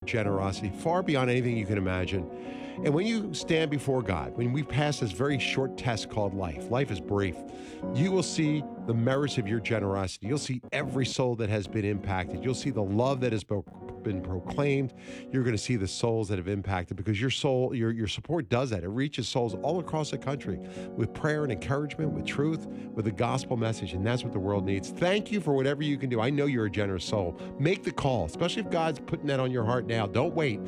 generosity, far beyond anything you can imagine. And when you stand before God, when we pass this very short test called life is brief, you will see the merits of your generosity. You'll see every soul that has been impacted. You'll see the love that has been proclaimed. You're going to see the souls that have impacted, because your support does that. It reaches souls all across the country with prayer and encouragement, with truth, with the gospel message, and that's what the world needs. Thank you for whatever you can do. I know you're a generous soul. Make the call, especially if God's putting that on your heart now. Don't wait.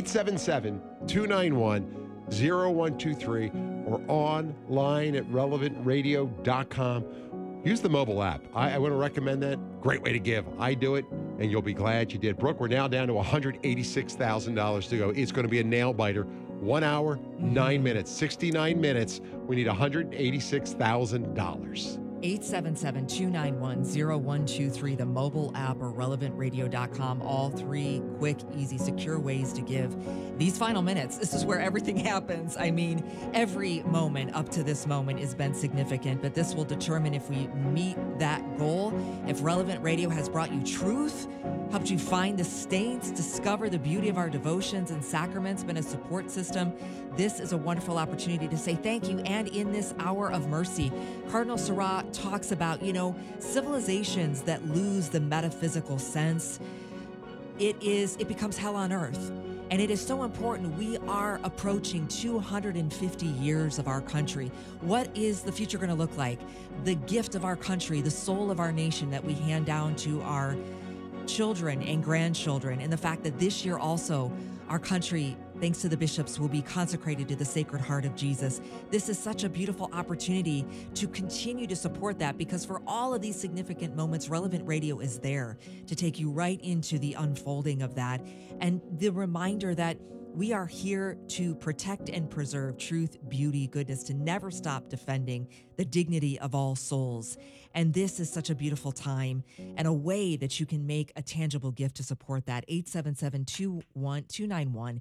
877-291-0123 or online at relevantradio.com. Use the mobile app. I want to recommend that. Great way to give. I do it, and you'll be glad you did. Brooke, we're now down to $186,000 to go. It's going to be a nail biter. 1 hour, 9 minutes, 69 minutes. We need $186,000. 877-291-0123, the mobile app, or relevantradio.com. All three quick, easy, secure ways to give. These final minutes, this is where everything happens. I mean, every moment up to this moment has been significant, but this will determine if we meet that goal. If Relevant Radio has brought you truth, helped you find the saints, discover the beauty of our devotions and sacraments, been a support system, this is a wonderful opportunity to say thank you. And in this hour of mercy, Cardinal Sarah talks about, civilizations that lose the metaphysical sense. It becomes hell on earth. And it is so important. We are approaching 250 years of our country. What is the future going to look like? The gift of our country, the soul of our nation that we hand down to our children and grandchildren, and the fact that this year also our country, thanks to the bishops, will be consecrated to the Sacred Heart of Jesus. This is such a beautiful opportunity to continue to support that, because for all of these significant moments, Relevant Radio is there to take you right into the unfolding of that, and the reminder that we are here to protect and preserve truth, beauty, goodness, to never stop defending the dignity of all souls. And this is such a beautiful time and a way that you can make a tangible gift to support that. 877-291-0123.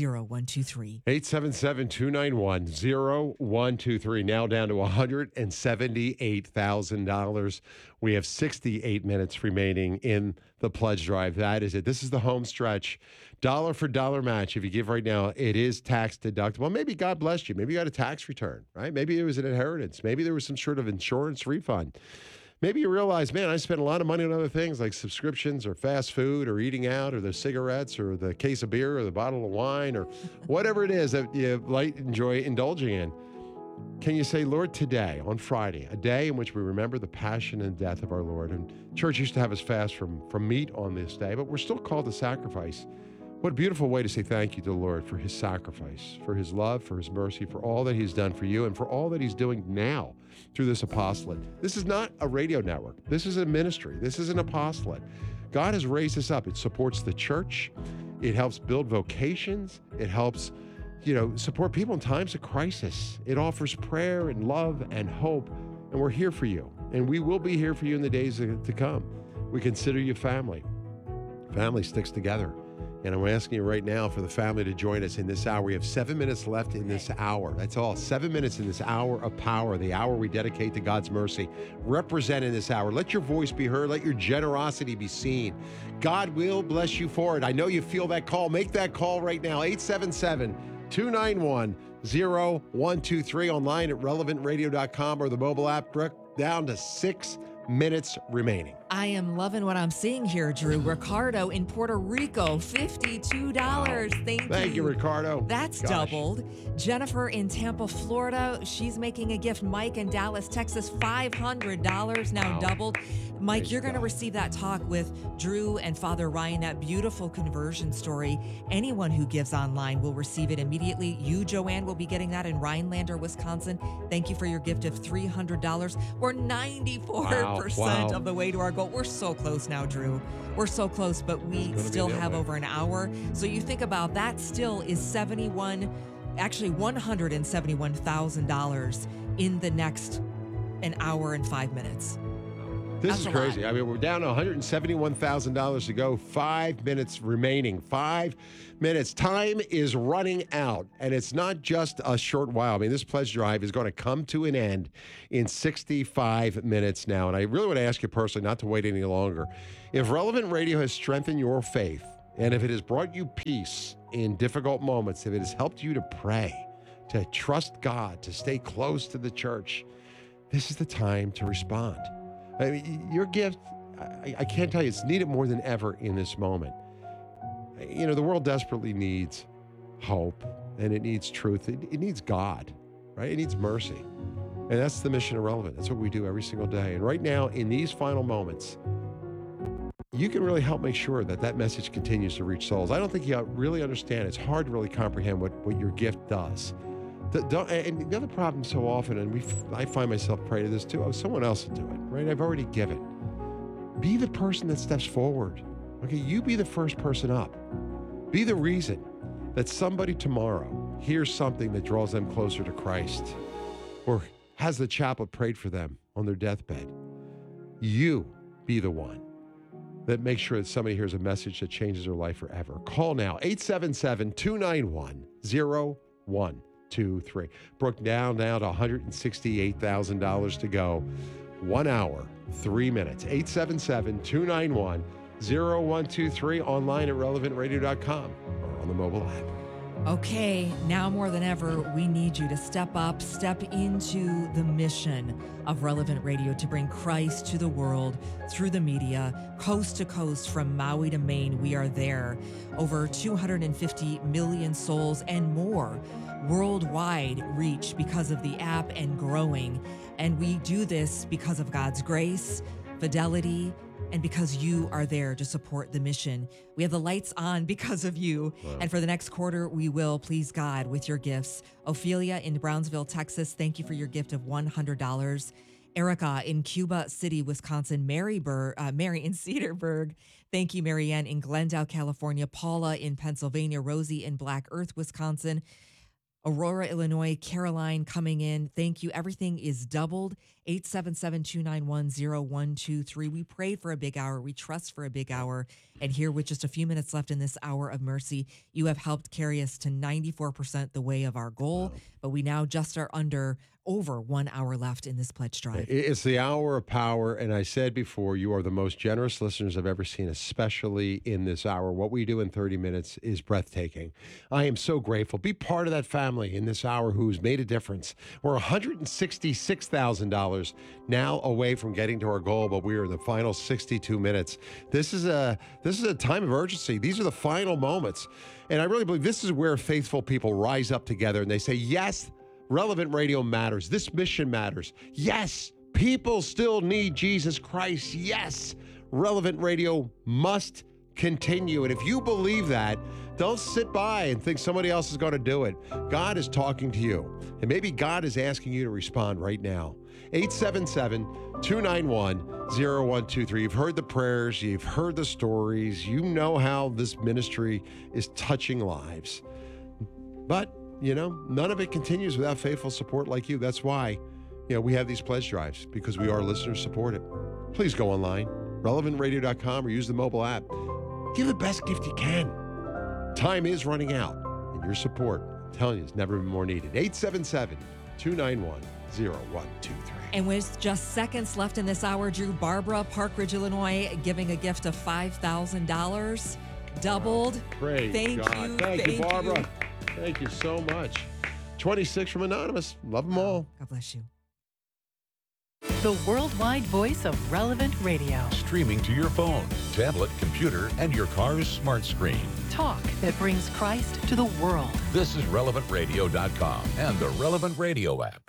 877-291-0123. Now down to $178,000. We have 68 minutes remaining in the pledge drive. That is it. This is the home stretch. Dollar for dollar match. If you give right now, it is tax deductible. Maybe God blessed you. Maybe you got a tax return, right? Maybe it was an inheritance. Maybe there was some sort of insurance refund. Maybe you realize, man, I spent a lot of money on other things like subscriptions or fast food or eating out or the cigarettes or the case of beer or the bottle of wine or whatever it is that you enjoy indulging in. Can you say, Lord, today, on Friday, a day in which we remember the passion and death of our Lord? And church used to have us fast from meat on this day, but we're still called to sacrifice. What a beautiful way to say thank you to the Lord for his sacrifice, for his love, for his mercy, for all that he's done for you, and for all that he's doing now through this apostolate. This is not a radio network. This is a ministry. This is an apostolate. God has raised us up. It supports the church. It helps build vocations. It helps, support people in times of crisis. It offers prayer and love and hope, and we're here for you. And we will be here for you in the days to come. We consider you family. Family sticks together. And I'm asking you right now for the family to join us in this hour. We have 7 minutes left in this hour. That's all. 7 minutes in this hour of power, the hour we dedicate to God's mercy. Represent in this hour. Let your voice be heard. Let your generosity be seen. God will bless you for it. I know you feel that call. Make that call right now. 877-291-0123, online at relevantradio.com or the mobile app. Brooke, down to 6 minutes remaining. I am loving what I'm seeing here, Drew. Ricardo in Puerto Rico, $52. Wow. Thank you, Ricardo. That's doubled. Jennifer in Tampa, Florida, she's making a gift. Mike in Dallas, Texas, $500 now doubled. Mike, you're going to receive that talk with Drew and Father Ryan, that beautiful conversion story. Anyone who gives online will receive it immediately. You, Joanne, will be getting that in Rhinelander, Wisconsin. Thank you for your gift of $300. We're 94% of the way to our goal. We're so close now, Drew. We're so close, but we still have over an hour. So you think about that, still is $171,000 in the next an hour and 5 minutes. This is crazy. I mean, we're down to $171,000 to go. 5 minutes remaining. 5 minutes. Time is running out, and it's not just a short while. I mean, this pledge drive is going to come to an end in 65 minutes now. And I really want to ask you personally not to wait any longer. If Relevant Radio has strengthened your faith, And if it has brought you peace in difficult moments, if it has helped you to pray, to trust God, to stay close to the church, this is the time to respond. I mean, your gift, I can't tell you, it's needed more than ever in this moment. You know, the world desperately needs hope, and it needs truth. It needs God, right? It needs mercy. And that's the mission of Relevant. That's what we do every single day. And right now, in these final moments, you can really help make sure that that message continues to reach souls. I don't think you really understand. It's hard to really comprehend what your gift does. And the other problem so often, and I find myself prey to this too, someone else will do it, right? I've already given. Be the person that steps forward. Okay, you be the first person up. Be the reason that somebody tomorrow hears something that draws them closer to Christ or has the chaplain prayed for them on their deathbed. You be the one that makes sure that somebody hears a message that changes their life forever. Call now, 877-291-0123. Brooke, now to $168,000 to go. 1 hour, 3 minutes. 877-291-0123. Online at relevantradio.com or on the mobile app. Okay, now more than ever, we need you to step up, step into the mission of Relevant Radio to bring Christ to the world through the media, coast to coast, from Maui to Maine. We are there. Over 250 million souls and more worldwide reach because of the app and growing. And we do this because of God's grace, fidelity, and because you are there to support the mission. We have the lights on because of you. Wow. And for the next quarter, we will please God with your gifts. Ophelia in Brownsville, Texas, thank you for your gift of $100. Erica in Cuba City, Wisconsin. Mary in Cedarburg. Thank you, Marianne in Glendale, California. Paula in Pennsylvania. Rosie in Black Earth, Wisconsin. Aurora, Illinois. Caroline coming in. Thank you. Everything is doubled. 877-291-0123. We prayed for a big hour. We trust for a big hour. And here, with just a few minutes left in this hour of mercy, you have helped carry us to 94% the way of our goal. Wow. But we now just are over 1 hour left in this pledge drive. It's the hour of power. And I said before, you are the most generous listeners I've ever seen, especially in this hour. What we do in 30 minutes is breathtaking. I am so grateful. Be part of that family in this hour who's made a difference. We're $166,000 now away from getting to our goal, but we are in the final 62 minutes. This is a time of urgency. These are the final moments. And I really believe this is where faithful people rise up together and they say, yes, Relevant Radio matters. This mission matters. Yes, people still need Jesus Christ. Yes, Relevant Radio must continue. And if you believe that, don't sit by and think somebody else is going to do it. God is talking to you. And maybe God is asking you to respond right now. 877-291-0123. You've heard the prayers. You've heard the stories. You know how this ministry is touching lives. But, none of it continues without faithful support like you. That's why, we have these pledge drives, because we are listeners supported. Please go online, relevantradio.com, or use the mobile app. Give the best gift you can. Time is running out, and your support, I'm telling you, has never been more needed. 877-291-0123. And with just seconds left in this hour, Drew, Barbara, Park Ridge, Illinois, giving a gift of $5,000. Doubled. Praise Thank God. you. Thank you, Barbara. Thank you so much. 26 from Anonymous. Love them all. God bless you. The worldwide voice of Relevant Radio. Streaming to your phone, tablet, computer, and your car's smart screen. Talk that brings Christ to the world. This is relevantradio.com and the Relevant Radio app.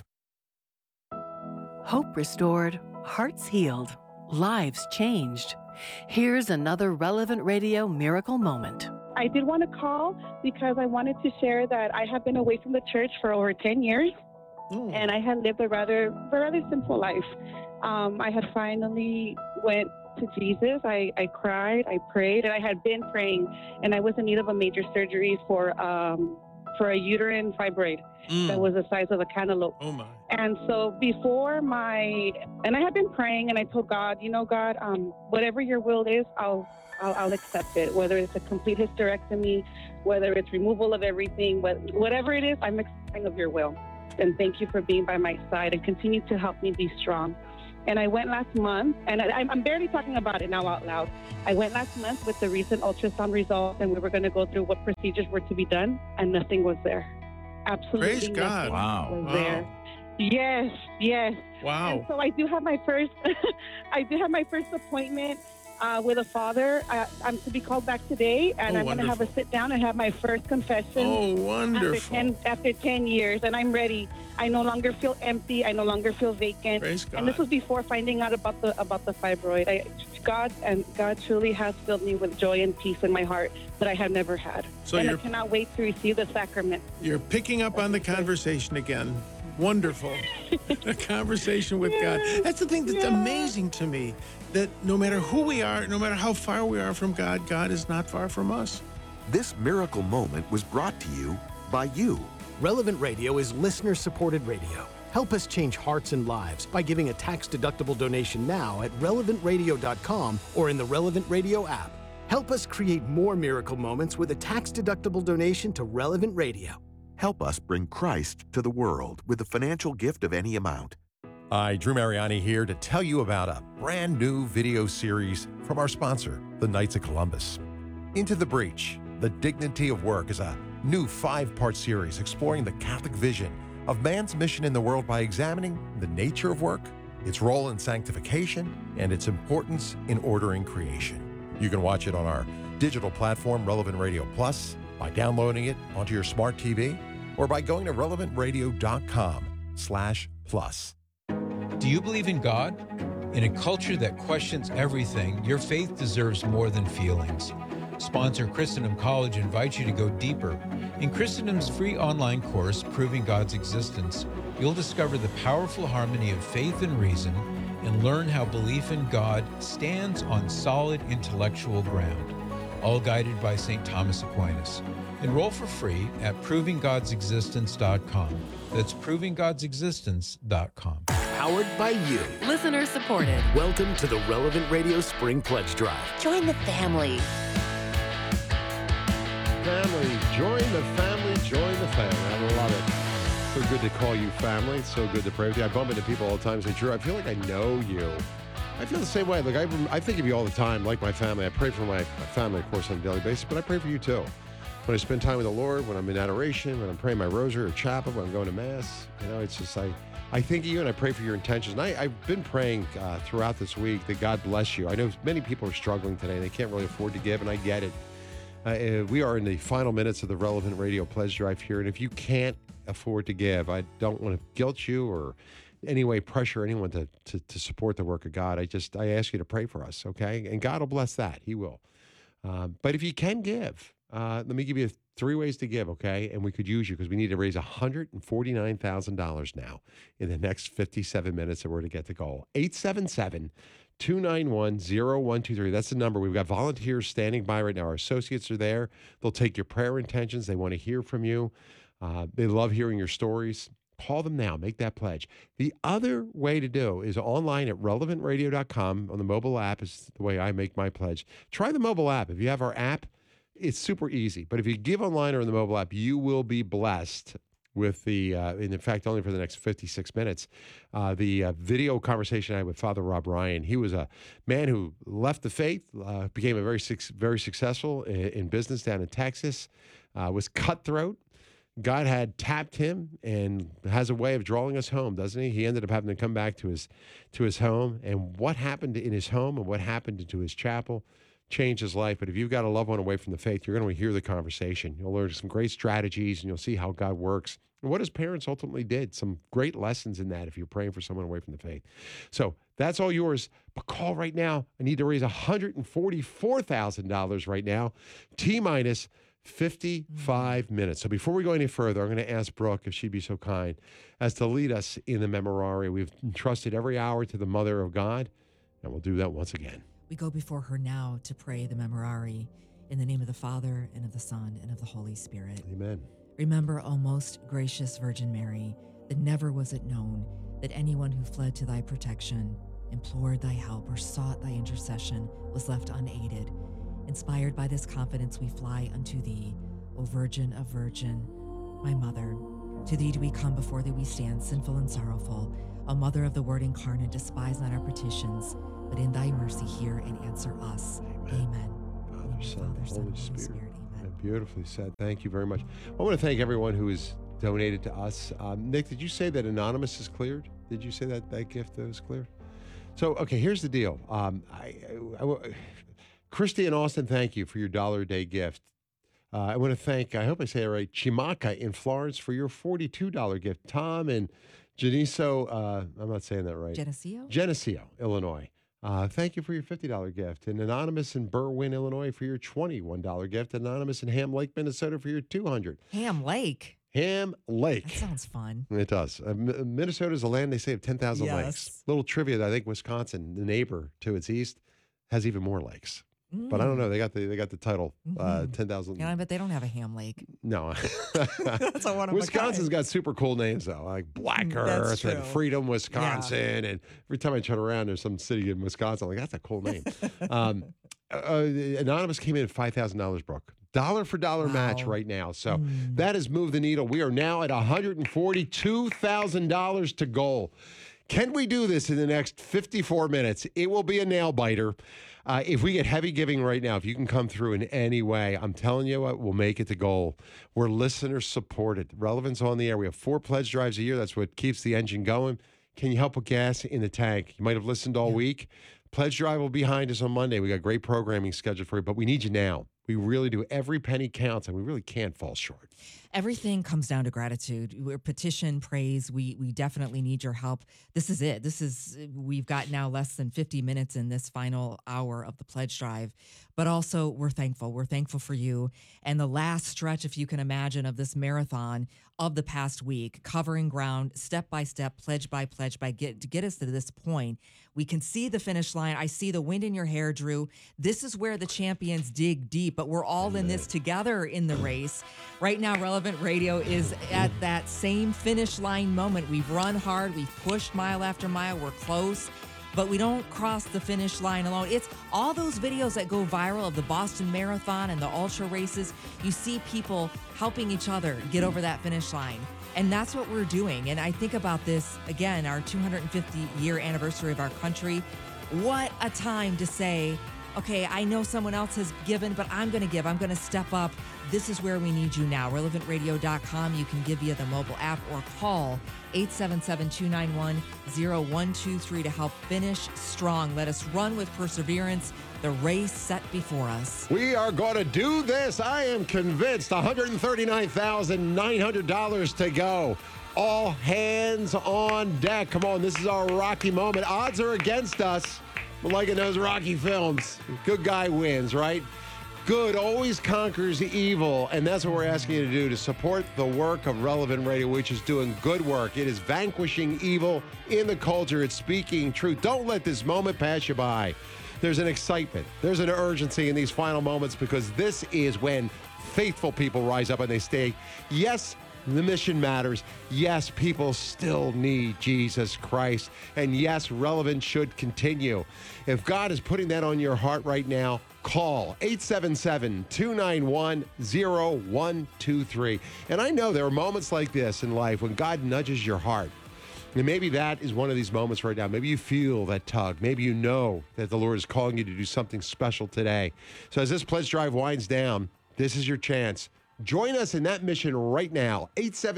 Hope restored, hearts healed, lives changed. Here's another Relevant Radio miracle moment. I did want to call because I wanted to share that I have been away from the church for over 10 years. And I had lived a rather simple life. I had finally went to Jesus. I cried, I prayed, and I had been praying, and I was in need of a major surgery for a uterine fibroid that was the size of a cantaloupe. Oh my! And so I had been praying, and I told God, God, whatever your will is, I'll accept it. Whether it's a complete hysterectomy, whether it's removal of everything, whatever it is, I'm accepting of your will. And thank you for being by my side and continue to help me be strong. And I went last month, and I'm barely talking about it now out loud. I went last month with the recent ultrasound results, and we were going to go through what procedures were to be done, and nothing was there. Absolutely Praise God. nothing was there. Yes, yes. Wow. And so I do have my first, appointment with a father. I'm to be called back today, and I'm going to have a sit down and have my first confession. Oh, wonderful. After 10 years, and I'm ready. I no longer feel empty. I no longer feel vacant. Praise God. And this was before finding out about the fibroid. God truly has filled me with joy and peace in my heart that I have never had. So and I cannot wait to receive the sacrament. You're picking up on the conversation again. Wonderful. A conversation with God. That's the thing that's amazing to me, that no matter who we are, no matter how far we are from God, God is not far from us. This miracle moment was brought to you by you. Relevant Radio is listener-supported radio. Help us change hearts and lives by giving a tax-deductible donation now at relevantradio.com or in the Relevant Radio app. Help us create more miracle moments with a tax-deductible donation to Relevant Radio. Help us bring Christ to the world with a financial gift of any amount. Hi, Drew Mariani here to tell you about a brand new video series from our sponsor, the Knights of Columbus. Into the Breach, The Dignity of Work is a new 5-part series exploring the Catholic vision of man's mission in the world by examining the nature of work, its role in sanctification, and its importance in ordering creation. You can watch it on our digital platform, Relevant Radio Plus, by downloading it onto your smart TV, or by going to relevantradio.com/plus. Do you believe in God? In a culture that questions everything, your faith deserves more than feelings. Sponsor Christendom College invites you to go deeper. In Christendom's free online course, Proving God's Existence, you'll discover the powerful harmony of faith and reason and learn how belief in God stands on solid intellectual ground, all guided by St. Thomas Aquinas. Enroll for free at provinggodsexistence.com. That's provinggodsexistence.com. Powered by you. Listener supported. Welcome to the Relevant Radio Spring Pledge Drive. Join the family. Family, join the family, join the family. I love it. So good to call you family. It's so good to pray with you. I bump into people all the time and say, Drew, I feel like I know you. I feel the same way. Like I think of you all the time, like my family. I pray for my family, of course, on a daily basis, but I pray for you too. When I spend time with the Lord, when I'm in adoration, when I'm praying my rosary or chapel, when I'm going to Mass, it's just I think of you and I pray for your intentions. And I've been praying throughout this week that God bless you. I know many people are struggling today. They can't really afford to give, and I get it. We are in the final minutes of the Relevant Radio Pledge Drive here, and if you can't afford to give, I don't want to guilt you or any way pressure anyone to support the work of God. I ask you to pray for us, okay? And God will bless that. He will. But if you can give, let me give you 3 ways to give, okay? And we could use you because we need to raise $149,000 now in the next 57 minutes that we're to get the goal. 877-291-0123. That's the number. We've got volunteers standing by right now. Our associates are there. They'll take your prayer intentions. They want to hear from you. They love hearing your stories. Call them now. Make that pledge. The other way to do is online at relevantradio.com. On the mobile app is the way I make my pledge. Try the mobile app. If you have our app, it's super easy. But if you give online or in the mobile app, you will be blessed with the, and in fact, only for the next 56 minutes, the video conversation I had with Father Rob Ryan. He was a man who left the faith, became a very successful in business down in Texas, was cutthroat. God had tapped him and has a way of drawing us home, doesn't he? He ended up having to come back to his home. And what happened in his home and what happened to his chapel changed his life. But if you've got a loved one away from the faith, you're going to hear the conversation. You'll learn some great strategies and you'll see how God works and what his parents ultimately did. Some great lessons in that if you're praying for someone away from the faith. So that's all yours. But call right now. I need to raise $144,000 right now. T-minus 55 minutes. So before we go any further, I'm going to ask Brooke, if she'd be so kind, as to lead us in the Memorare. We've entrusted every hour to the Mother of God, and we'll do that once again. We go before her now to pray the Memorare in the name of the Father, and of the Son, and of the Holy Spirit. Amen. Remember, O most gracious Virgin Mary, that never was it known that anyone who fled to thy protection, implored thy help, or sought thy intercession was left unaided. Inspired by this confidence, we fly unto thee, O Virgin of Virgin, my Mother. To thee do we come, before thee we stand, sinful and sorrowful. O Mother of the Word incarnate, despise not our petitions, but in thy mercy hear and answer us. Amen. Father, Son, Holy Spirit. Amen. Beautifully said. Thank you very much. I want to thank everyone who has donated to us. Nick, did you say that Anonymous is cleared? Did you say that gift was cleared? So, okay, here's the deal. Christy and Austin, thank you for your $1 gift. I want to thank, I hope I say it right, Chimaka in Florence for your $42 gift. Tom and Geneseo, I'm not saying that right. Geneseo, Illinois. Thank you for your $50 gift. And Anonymous in Berwyn, Illinois for your $21 gift. Anonymous in Ham Lake, Minnesota for your $200. Ham Lake? Ham Lake. That sounds fun. It does. Minnesota is a land, they say, of 10,000 lakes. Little trivia that I think Wisconsin, the neighbor to its east, has even more lakes. But I don't know. They got the title 10,000. Yeah, I bet they don't have a Ham Lake. No. That's a one of Wisconsin's got super cool names though, like Black Earth and Freedom, Wisconsin. Yeah. And every time I turn around, there's some city in Wisconsin. I'm like, that's a cool name. Anonymous came in at $5,000, Brooke. $1 for $1 match right now. So that has moved the needle. We are now at $142,000 to goal. Can we do this in the next 54 minutes? It will be a nail biter. If we get heavy giving right now, if you can come through in any way, I'm telling you what, we'll make it to goal. We're listener supported. Relevance on the air. We have 4 pledge drives a year. That's what keeps the engine going. Can you help with gas in the tank? You might have listened all week. Pledge drive will be behind us on Monday. We got great programming scheduled for you, but we need you now. We really do. Every penny counts, and we really can't fall short. Everything comes down to gratitude. We're petition, praise. We definitely need your help. This is it. We've got now less than 50 minutes in this final hour of the pledge drive. But also, we're thankful. We're thankful for you. And the last stretch, if you can imagine, of this marathon of the past week, covering ground step by step, pledge by pledge, to get us to this point. We can see the finish line. I see the wind in your hair, Drew. This is where the champions dig deep, but we're all in this together in the race. Right now, Relevant Radio is at that same finish line moment. We've run hard. We've pushed mile after mile. We're close. But we don't cross the finish line alone. It's all those videos that go viral of the Boston Marathon and the ultra races. You see people helping each other get over that finish line. And that's what we're doing. And I think about this, again, our 250-year anniversary of our country. What a time to say, okay, I know someone else has given, but I'm going to give. I'm going to step up. This is where we need you now. RelevantRadio.com. You can give via the mobile app or call 877-291-0123 to help finish strong. Let us run with perseverance the race set before us. We are going to do this. I am convinced. $139,900 to go. All hands on deck. Come on, this is our Rocky moment. Odds are against us. Like in those Rocky films, good guy wins, right? Good always conquers evil, and that's what we're asking you to do, to support the work of Relevant Radio, which is doing good work. It is vanquishing evil in the culture. It's speaking truth. Don't let this moment pass you by. There's an excitement. There's an urgency in these final moments, because this is when faithful people rise up and they stay. Yes, the mission matters. Yes, people still need Jesus Christ. And yes, Relevant should continue. If God is putting that on your heart right now, call 877-291-0123. And I know there are moments like this in life when God nudges your heart. And maybe that is one of these moments right now. Maybe you feel that tug. Maybe you know that the Lord is calling you to do something special today. So as this pledge drive winds down, this is your chance. Join us in that mission right now.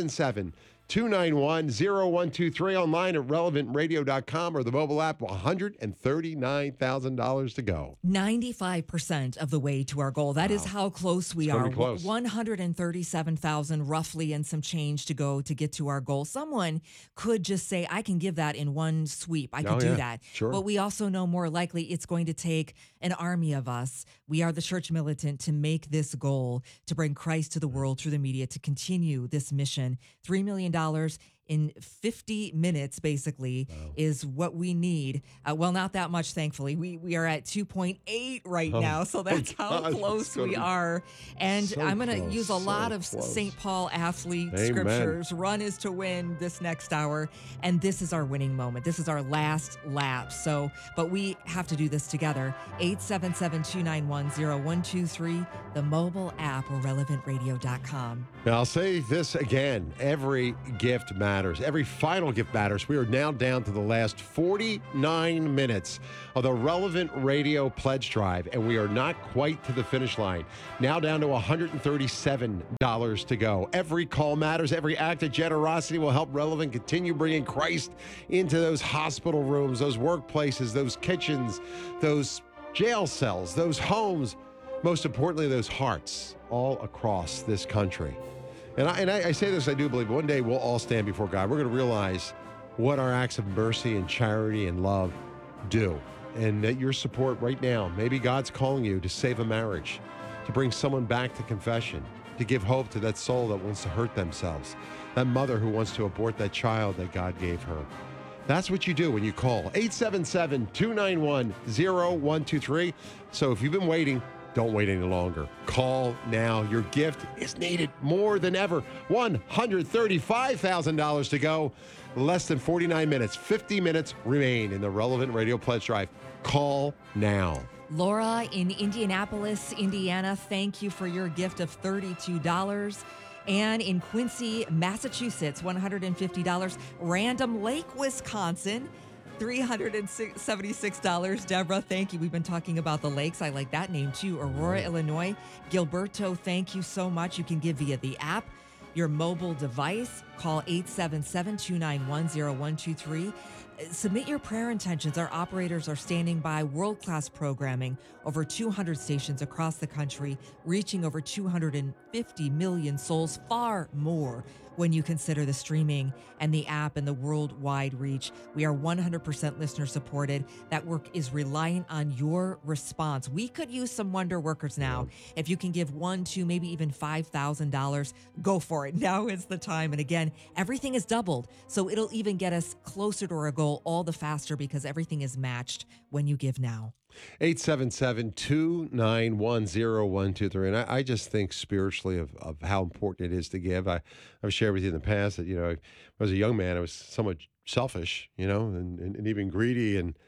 877-291-0123, online at relevantradio.com or the mobile app. $139,000 to go. 95% of the way to our goal. That is how close we are. Close. 137,000 roughly and some change to go to get to our goal. Someone could just say, I can give that in one sweep. I can do that. Sure. But we also know more likely it's going to take an army of us. We are the church militant to make this goal, to bring Christ to the world through the media, to continue this mission. $3 million in 50 minutes, basically, is what we need. Well, not that much, thankfully. We are at 2.8 right now, so that's how close we are. And so I'm going to close, use a lot so of close. St. Paul athlete Amen. scriptures. Run is to win this next hour, and this is our winning moment. This is our last lap. So, but we have to do this together. 877-291-0123, the mobile app, or relevantradio.com. Now, I'll say this again. Every gift matters. matters. Every final gift matters. We are now down to the last 49 minutes of the Relevant Radio Pledge Drive, and we are not quite to the finish line. Now down to $137 to go. Every call matters. Every act of generosity will help Relevant continue bringing Christ into those hospital rooms, those workplaces, those kitchens, those jail cells, those homes, most importantly, those hearts all across this country. And I say this, I do believe one day we'll all stand before God. We're going to realize what our acts of mercy and charity and love do. And that your support right now, maybe God's calling you to save a marriage, to bring someone back to confession, to give hope to that soul that wants to hurt themselves, that mother who wants to abort that child that God gave her. That's what you do when you call 877-291-0123. So if you've been waiting, don't wait any longer. Call now. Your gift is needed more than ever. $135,000 to go. Less than 49 minutes. 50 minutes remain in the Relevant Radio Pledge Drive. Call now. Laura in Indianapolis, Indiana, thank you for your gift of $32. Anne in Quincy, Massachusetts, $150. Random Lake, Wisconsin, $376. Deborah, thank you. We've been talking about the lakes. I like that name too. Aurora, Illinois. Gilberto, thank you so much. You can give via the app, your mobile device. Call 877-291-0123. Submit your prayer intentions. Our operators are standing by. World-class programming, over 200 stations across the country, reaching over 250 million souls, far more when you consider the streaming and the app and the worldwide reach. We are 100% listener supported. That work is reliant on your response. We could use some wonder workers now. If you can give $1,000, $2,000, maybe even $5,000, go for it. Now is the time. And again, everything is doubled. So it'll even get us closer to our goal all the faster because everything is matched when you give now. 877-291-0123. And I just think spiritually of how important it is to give. I've shared with you in the past that, when I was a young man, I was somewhat selfish, and even greedy. And,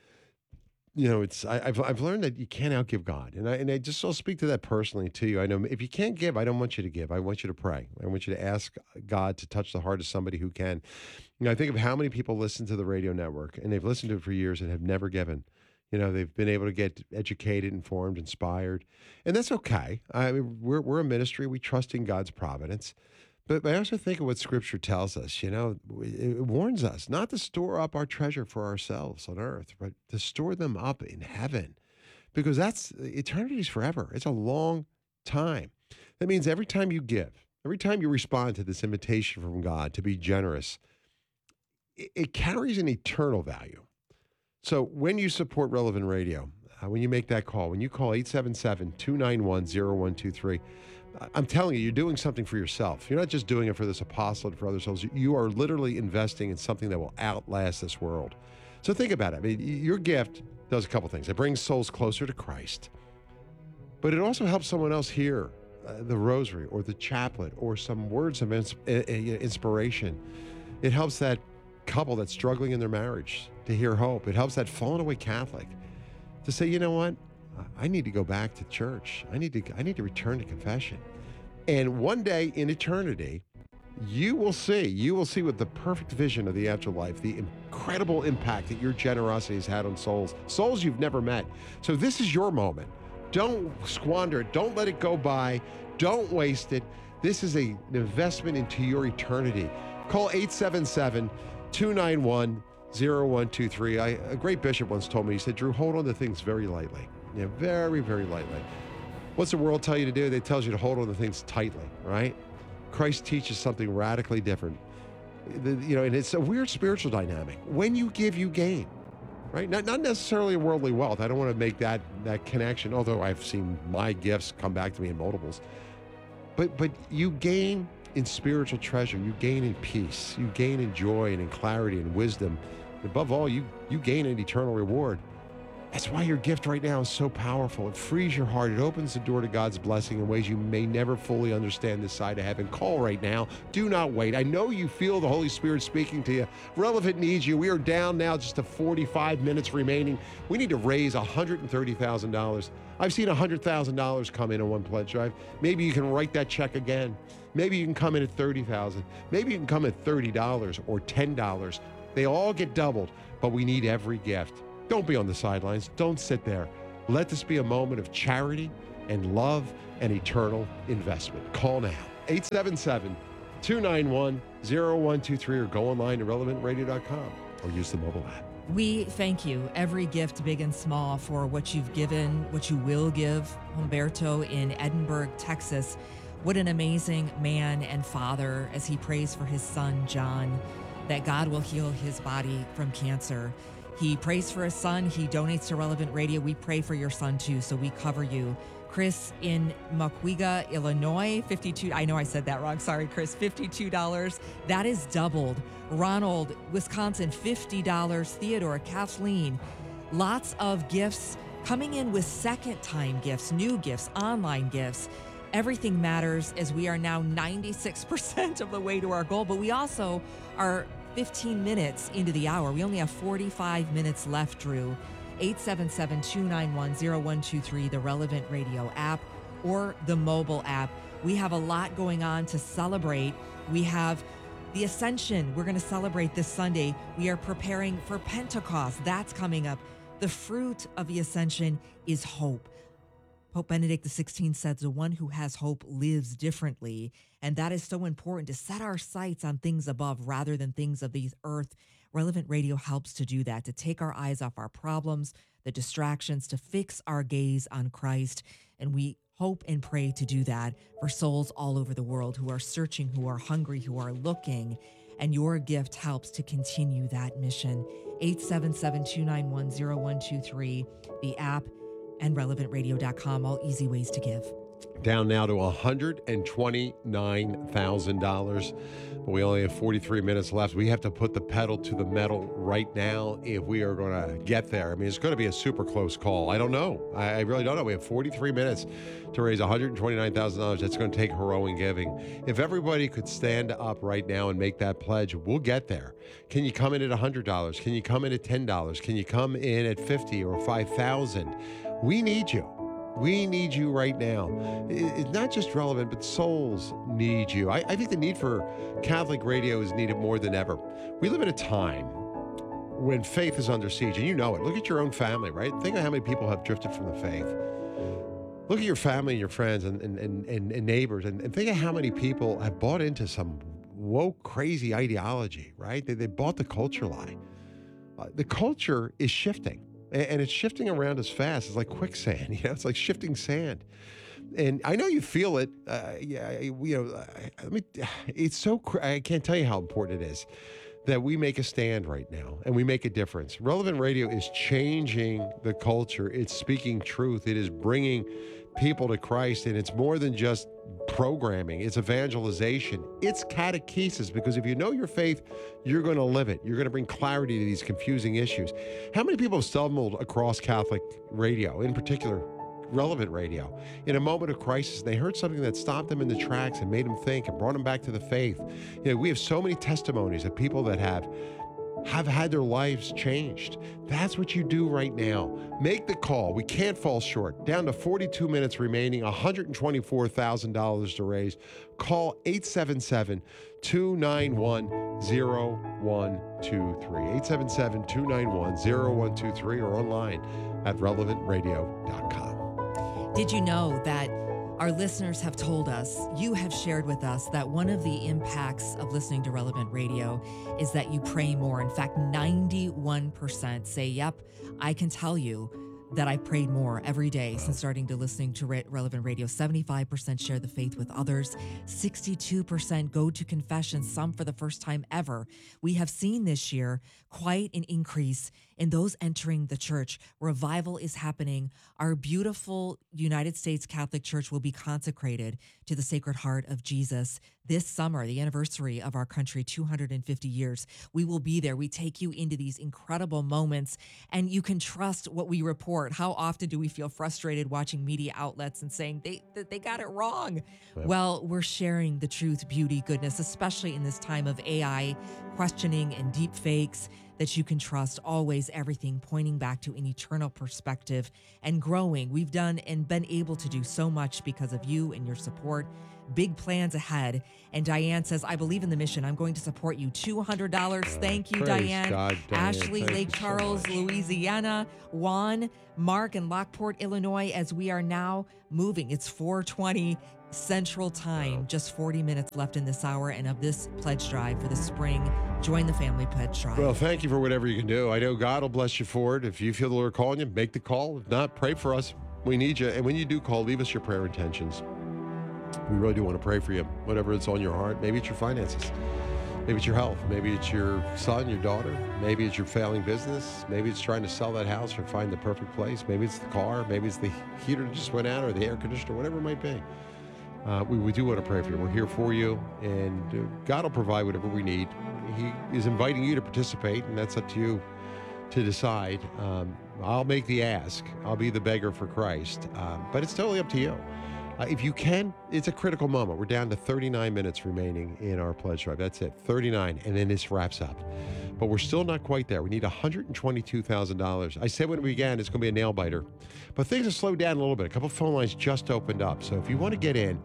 I've learned that you can't outgive God. And I just will speak to that personally to you. I know if you can't give, I don't want you to give. I want you to pray. I want you to ask God to touch the heart of somebody who can. I think of how many people listen to the radio network, and they've listened to it for years and have never given. They've been able to get educated, informed, inspired, and that's okay. I mean, we're a ministry. We trust in God's providence. But I also think of what Scripture tells us. It warns us not to store up our treasure for ourselves on earth, but to store them up in heaven, because that's eternity's forever. It's a long time. That means every time you give, every time you respond to this invitation from God to be generous, it carries an eternal value. So when you support Relevant Radio, when you make that call, when you call 877-291-0123, I'm telling you, you're doing something for yourself. You're not just doing it for this apostle and for other souls. You are literally investing in something that will outlast this world. So think about it. I mean, your gift does a couple things. It brings souls closer to Christ, but it also helps someone else hear the rosary or the chaplet or some words of inspiration. It helps that couple that's struggling in their marriage to hear hope. It helps that fallen away Catholic to say, you know what? I need to go back to church. I need to return to confession. And one day in eternity, you will see with the perfect vision of the afterlife, the incredible impact that your generosity has had on souls you've never met. So this is your moment. Don't squander it. Don't let it go by. Don't waste it. This is an investment into your eternity. Call 877-291-0123. A great bishop once told me, he said, Drew, hold on to things very lightly. Very, very lightly. What's the world tell you to do? It tells you to hold on to things tightly, right? Christ teaches something radically different. And it's a weird spiritual dynamic. When you give, you gain, right? Not necessarily worldly wealth. I don't want to make that connection, although I've seen my gifts come back to me in multiples. But you gain in spiritual treasure. You gain in peace. You gain in joy and in clarity and wisdom. Above all, you gain an eternal reward. That's why your gift right now is so powerful. It frees your heart. It opens the door to God's blessing in ways you may never fully understand this side of heaven. Call right now. Do not wait. I know you feel the Holy Spirit speaking to you. Relevant needs you. We are down now just to 45 minutes remaining. We need to raise $130,000. I've seen $100,000 come in one pledge drive. Maybe you can write that check again. Maybe you can come in at $30,000. Maybe you can come at $30 or $10. They all get doubled, but we need every gift. Don't be on the sidelines. Don't sit there. Let this be a moment of charity and love and eternal investment. Call now. 877-291-0123 or go online to relevantradio.com or use the mobile app. We thank you, every gift, big and small, for what you've given, what you will give. Humberto in Edinburgh, Texas. What an amazing man and father as he prays for his son, John, that God will heal his body from cancer. He prays for his son. He donates to Relevant Radio. We pray for your son, too, so we cover you. Chris in Mukwega, Illinois, 52. I know I said that wrong. Sorry, Chris. $52. That is doubled. Ronald, Wisconsin, $50. Theodore, Kathleen. Lots of gifts coming in with second-time gifts, new gifts, online gifts. Everything matters as we are now 96% of the way to our goal, but we also are 15 minutes into the hour. We only have 45 minutes left, Drew. 877-291-0123, the Relevant Radio app or the mobile app. We have a lot going on to celebrate. We have the Ascension. We're going to celebrate this Sunday. We are preparing for Pentecost. That's coming up. The fruit of the Ascension is hope. Pope Benedict XVI said, the one who has hope lives differently. And that is so important, to set our sights on things above rather than things of the earth. Relevant Radio helps to do that, to take our eyes off our problems, the distractions, to fix our gaze on Christ. And we hope and pray to do that for souls all over the world who are searching, who are hungry, who are looking. And your gift helps to continue that mission. 877-291-0123, the app, and relevantradio.com, all easy ways to give. Down now to $129,000, but we only have 43 minutes left. We have to put the pedal to the metal right now if we are going to get there. I mean, it's going to be a super close call. I don't know. I really don't know. We have 43 minutes to raise $129,000. That's going to take heroic giving. If everybody could stand up right now and make that pledge, we'll get there. Can you come in at $100? Can you come in at $10? Can you come in at $50 or $5,000? We need you. We need you right now. It's not just Relevant, but souls need you. I think the need for Catholic radio is needed more than ever. We live in a time when faith is under siege, and you know it. Look at your own family, right? Think of how many people have drifted from the faith. Look at your family and your friends and neighbors, and think of how many people have bought into some woke, crazy ideology, right? They bought the culture lie. The culture is shifting. And it's shifting around us fast. It's like quicksand, it's like shifting sand. And I know you feel it. It's so, I can't tell you how important it is that we make a stand right now and we make a difference. Relevant Radio is changing the culture. It's speaking truth. It is bringing people to Christ. And it's more than just programming. It's evangelization. It's catechesis, because if you know your faith, you're going to live it. You're going to bring clarity to these confusing issues. How many people have stumbled across Catholic radio, in particular Relevant Radio, in a moment of crisis? They heard something that stopped them in the tracks and made them think and brought them back to the faith. We have so many testimonies of people that have had their lives changed. That's what you do right now. Make the call. We can't fall short. Down to 42 minutes remaining, $124,000 to raise. Call 877-291-0123. 877-291-0123 or online at relevantradio.com. Did you know that our listeners have told us, you have shared with us, that one of the impacts of listening to Relevant Radio is that you pray more. In fact, 91% say, yep, I can tell you that I prayed more every day since starting to listening to Relevant Radio. 75% share the faith with others. 62% go to confession, some for the first time ever. We have seen this year quite an increase and those entering the church. Revival is happening. Our beautiful United States Catholic Church will be consecrated to the Sacred Heart of Jesus this summer, the anniversary of our country, 250 years. We will be there. We take you into these incredible moments, and you can trust what we report. How often do we feel frustrated watching media outlets and saying they got it wrong? Yep. Well, we're sharing the truth, beauty, goodness, especially in this time of AI, questioning and deep fakes, that you can trust. Always everything pointing back to an eternal perspective and growing. We've done and been able to do so much because of you and your support. Big plans ahead. And Diane says, I believe in the mission. I'm going to support you. $200. Thank you, praise Diane. God, Diane. Ashley, Thank Lake you so Charles, much. Louisiana. Juan, Mark, and Lockport, Illinois, as we are now moving. It's 4:20 Central Time. Just 40 minutes left in this hour and of this pledge drive for the spring. Join the family pledge drive. Well, thank you for whatever you can do. I know God will bless you for it. If you feel the Lord calling you, make the call. If not, pray for us. We need you. And when you do call, leave us your prayer intentions. We really do want to pray for you, whatever it's on your heart. Maybe it's your finances. Maybe it's your health. Maybe it's your son, your daughter. Maybe it's your failing business. Maybe it's trying to sell that house or find the perfect place. Maybe it's the car. Maybe it's the heater that just went out or the air conditioner, whatever it might be. We do want to pray for you. We're here for you, and God will provide whatever we need. He is inviting you to participate, and that's up to you to decide. I'll make the ask. I'll be the beggar for Christ, but it's totally up to you. If you can, it's a critical moment. We're down to 39 minutes remaining in our pledge drive. That's it, 39, and then this wraps up. But we're still not quite there. We need $122,000. I said when we began, it's going to be a nail biter. But things have slowed down a little bit. A couple phone lines just opened up. So if you want to get in,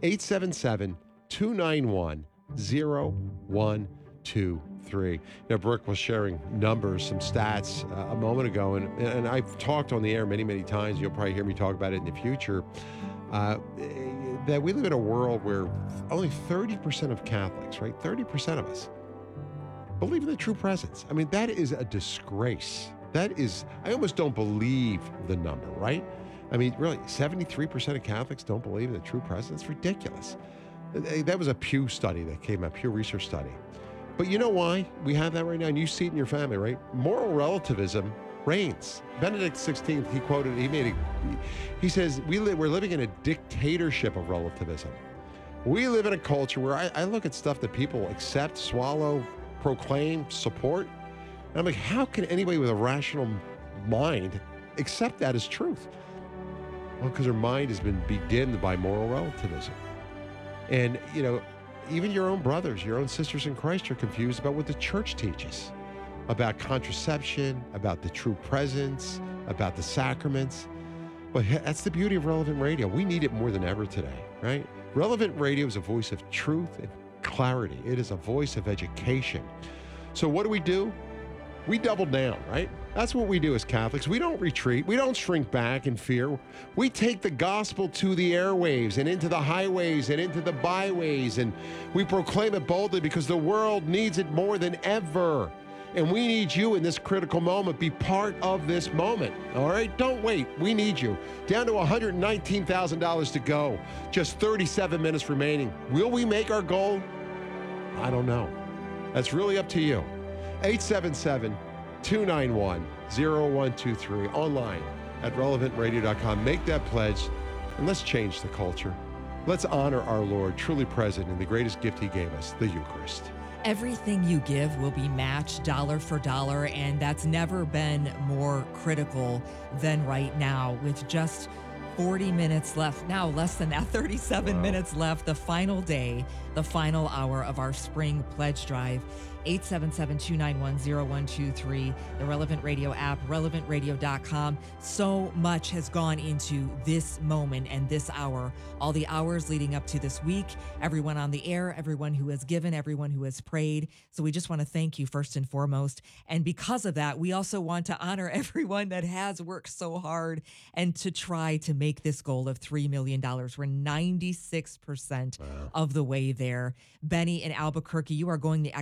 877-291-0123. Now, Brooke was sharing numbers, some stats a moment ago, and I've talked on the air many, many times. You'll probably hear me talk about it in the future. That we live in a world where only 30% of Catholics, right? 30% of us believe in the true presence. I mean, that is a disgrace. That is, I almost don't believe the number, right? I mean, really, 73% of Catholics don't believe in the true presence. It's ridiculous. That was a Pew study that came out, Pew Research study. But you know why we have that right now? And you see it in your family, right? Moral relativism reigns. Benedict XVI, he says, we're living in a dictatorship of relativism. We live in a culture where I look at stuff that people accept, swallow, proclaim, support. And I'm like, how can anybody with a rational mind accept that as truth? Well, because their mind has been bedimmed by moral relativism. And, you know, even your own brothers, your own sisters in Christ are confused about what the church teaches. About contraception, about the true presence, about the sacraments. But that's the beauty of Relevant Radio. We need it more than ever today, right? Relevant Radio is a voice of truth and clarity. It is a voice of education. So what do? We double down, right? That's what we do as Catholics. We don't retreat. We don't shrink back in fear. We take the gospel to the airwaves and into the highways and into the byways, and we proclaim it boldly because the world needs it more than ever. And we need you in this critical moment. Be part of this moment, all right? Don't wait. We need you. Down to $119,000 to go. Just 37 minutes remaining. Will we make our goal? I don't know. That's really up to you. 877-291-0123. Online at relevantradio.com. Make that pledge, and let's change the culture. Let's honor our Lord, truly present in the greatest gift he gave us, the Eucharist. Everything you give will be matched dollar for dollar, and that's never been more critical than right now with just 40 minutes left. Now, less than that, 37 minutes left, the final day, the final hour of our spring pledge drive. 877-291-0123, the Relevant Radio app, relevantradio.com. So much has gone into this moment and this hour, all the hours leading up to this week, everyone on the air, everyone who has given, everyone who has prayed. So we just want to thank you first and foremost. And because of that, we also want to honor everyone that has worked so hard and to try to make this goal of $3 million. We're 96% of the way there. Benny in Albuquerque, you are going the extra mile.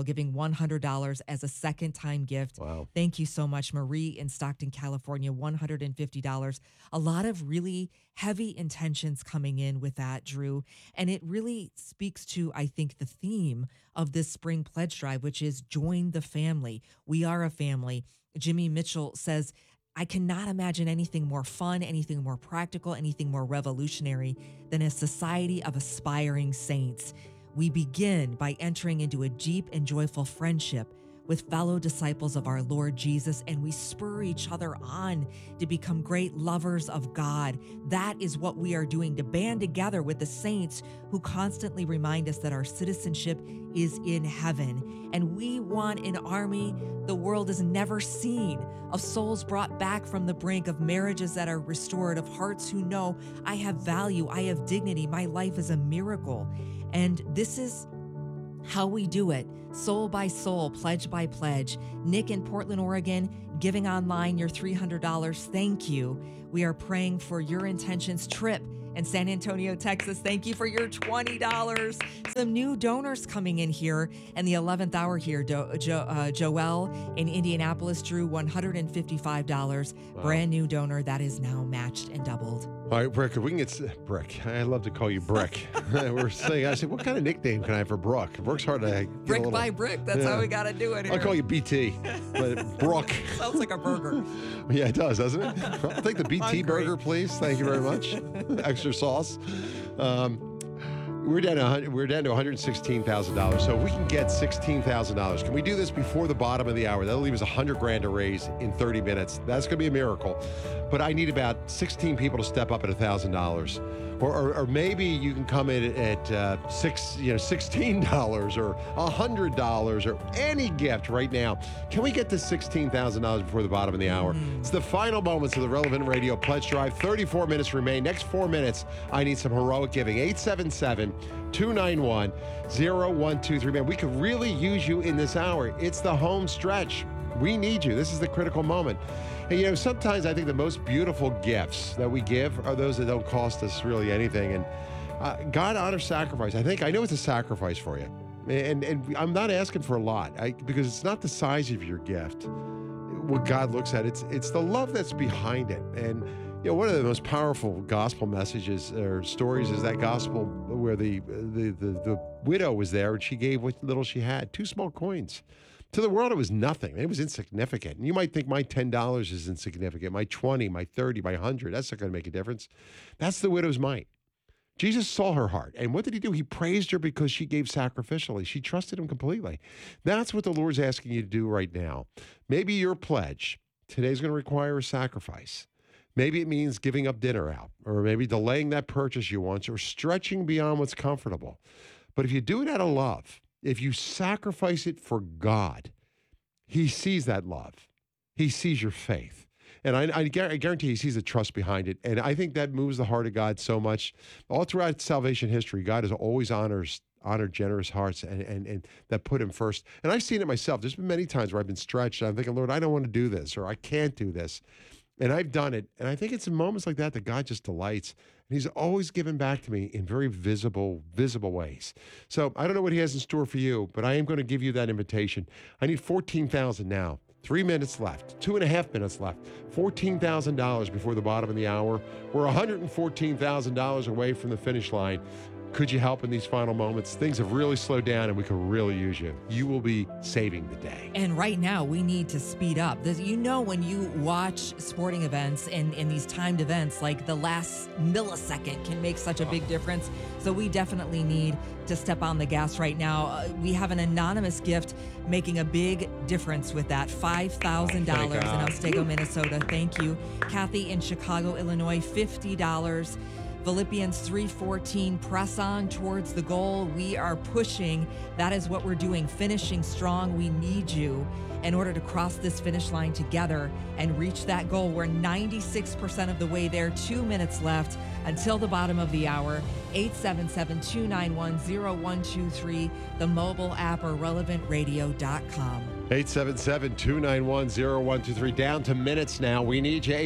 Memorial, giving $100 as a second-time gift. Wow. Thank you so much. Marie in Stockton, California, $150. A lot of really heavy intentions coming in with that, Drew. And it really speaks to, I think, the theme of this spring pledge drive, which is join the family. We are a family. Jimmy Mitchell says, I cannot imagine anything more fun, anything more practical, anything more revolutionary than a society of aspiring saints. We begin by entering into a deep and joyful friendship with fellow disciples of our Lord Jesus, and we spur each other on to become great lovers of God. That is what we are doing, to band together with the saints who constantly remind us that our citizenship is in heaven. And we want an army the world has never seen, of souls brought back from the brink, of marriages that are restored, of hearts who know I have value, I have dignity, my life is a miracle. And this is how we do it, soul by soul, pledge by pledge. Nick in Portland, Oregon, giving online your $300. Thank you. We are praying for your intentions. Trip in San Antonio, Texas, thank you for your $20. Some new donors coming in here in the 11th hour here. Joel in Indianapolis drew $155. Wow. Brand new donor that is now matched and doubled. All right, Brick, if we can get Brick. I love to call you Brick. We're saying, I said, what kind of nickname can I have for Brooke? Brooke's hard to get Brick by brick. That's how we got to do it here. I'll call you BT, but Brooke. Sounds like a burger. Yeah, it does, doesn't it? I'll take the BT burger, please. Thank you very much. Extra sauce. We're down to $116,000. So if we can get $16,000, can we do this before the bottom of the hour? That'll leave us $100,000 to raise in 30 minutes. That's going to be a miracle. But I need about 16 people to step up at $1,000. Or maybe you can come in at $16 or $100 or any gift right now. Can we get to $16,000 before the bottom of the hour? It's the final moments of the Relevant Radio Pledge Drive. 34 minutes remain. Next 4 minutes, I need some heroic giving. 877-291-0123. Man, we could really use you in this hour. It's the home stretch. We need you. This is the critical moment. And, sometimes I think the most beautiful gifts that we give are those that don't cost us really anything. And God honors sacrifice. I know it's a sacrifice for you. And I'm not asking for a lot because it's not the size of your gift. What God looks at, it's the love that's behind it. And, one of the most powerful gospel messages or stories is that gospel where the widow was there and she gave what little she had, 2 small coins. To the world, it was nothing. It was insignificant. And you might think my $10 is insignificant, my 20, my 30, my 100. That's not going to make a difference. That's the widow's mite. Jesus saw her heart. And what did he do? He praised her because she gave sacrificially. She trusted him completely. That's what the Lord's asking you to do right now. Maybe your pledge today's going to require a sacrifice. Maybe it means giving up dinner out, or maybe delaying that purchase you want, or stretching beyond what's comfortable. But if you do it out of love, if you sacrifice it for God, he sees that love. He sees your faith. And I guarantee he sees the trust behind it. And I think that moves the heart of God so much. All throughout salvation history, God has always honored generous hearts and that put him first. And I've seen it myself. There's been many times where I've been stretched. And I'm thinking, Lord, I don't want to do this, or I can't do this. And I've done it. And I think it's in moments like that God just delights. And he's always given back to me in very visible ways. So I don't know what he has in store for you, but I am going to give you that invitation. I need $14,000 now. 3 minutes left, 2.5 minutes left, $14,000 before the bottom of the hour. We're $114,000 away from the finish line. Could you help in these final moments? Things have really slowed down and we could really use you. You will be saving the day. And right now, we need to speed up. When you watch sporting events and these timed events, like the last millisecond can make such a big difference. So we definitely need to step on the gas right now. We have an anonymous gift making a big difference with that. $5,000 in Otsego, Minnesota. Thank you. Kathy in Chicago, Illinois, $50. Philippians 3:14, press on towards the goal. We are pushing. That is what we're doing, finishing strong. We need you in order to cross this finish line together and reach that goal. We're 96% of the way there, 2 minutes left until the bottom of the hour. 877-291-0123, the mobile app or relevantradio.com. 877-291-0123. Down to minutes now. We need you.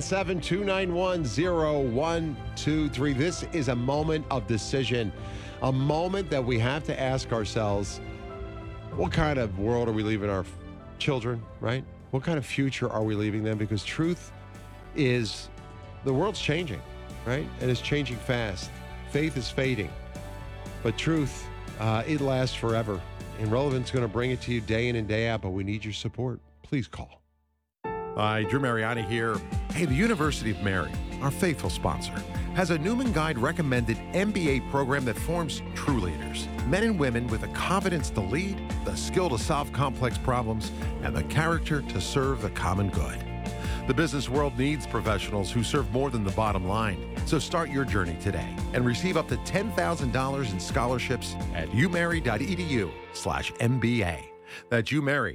877-291-0123. This is a moment of decision, a moment that we have to ask ourselves, what kind of world are we leaving our children, right? What kind of future are we leaving them? Because truth is, the world's changing, right? And it's changing fast. Faith is fading. But truth, it lasts forever. And Relevant's going to bring it to you day in and day out, but we need your support. Please call. Hi, Drew Mariani here. Hey, the University of Mary, our faithful sponsor, has a Newman Guide recommended MBA program that forms true leaders. Men and women with the confidence to lead, the skill to solve complex problems, and the character to serve the common good. The business world needs professionals who serve more than the bottom line. So start your journey today and receive up to $10,000 in scholarships at umary.edu/MBA. That's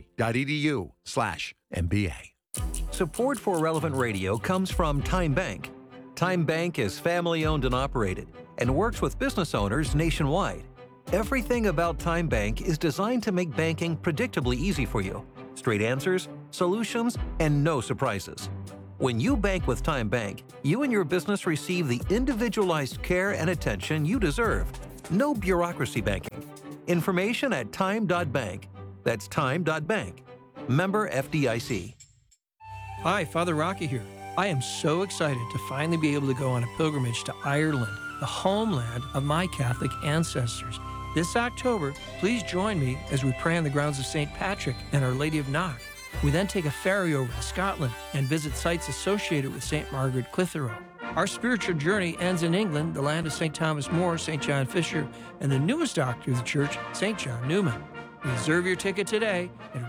umary.edu/MBA. Support for Relevant Radio comes from Time Bank. Time Bank is family-owned and operated and works with business owners nationwide. Everything about Time Bank is designed to make banking predictably easy for you. Straight answers, solutions, and no surprises. When you bank with Time Bank, you and your business receive the individualized care and attention you deserve. No bureaucracy banking. Information at time.bank. That's time.bank. Member FDIC. Hi, Father Rocky here. I am so excited to finally be able to go on a pilgrimage to Ireland, the homeland of my Catholic ancestors. This October, please join me as we pray on the grounds of St. Patrick and Our Lady of Knock. We then take a ferry over to Scotland and visit sites associated with St. Margaret Clitheroe. Our spiritual journey ends in England, the land of St. Thomas More, St. John Fisher, and the newest doctor of the church, St. John Newman. Reserve your ticket today at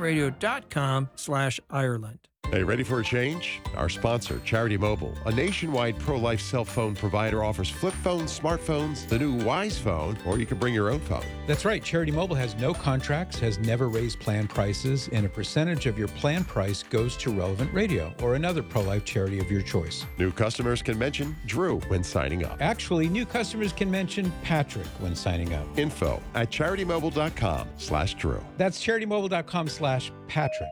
relevantradio.com/Ireland. Hey, ready for a change? Our sponsor, Charity Mobile, a nationwide pro-life cell phone provider, offers flip phones, smartphones, the new Wise phone, or you can bring your own phone. That's right. Charity Mobile has no contracts, has never raised plan prices, and a percentage of your plan price goes to Relevant Radio or another pro-life charity of your choice. New customers can mention Drew when signing up. Actually, new customers can mention Patrick when signing up. Info at CharityMobile.com/Drew. That's CharityMobile.com/Patrick.